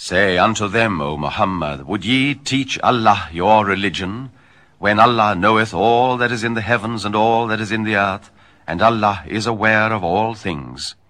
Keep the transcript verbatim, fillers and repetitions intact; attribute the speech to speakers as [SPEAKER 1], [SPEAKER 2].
[SPEAKER 1] Say unto them, O Muhammad, would ye teach Allah your religion, when Allah knoweth all that is in the heavens and all that is in the earth, and Allah is aware of all things?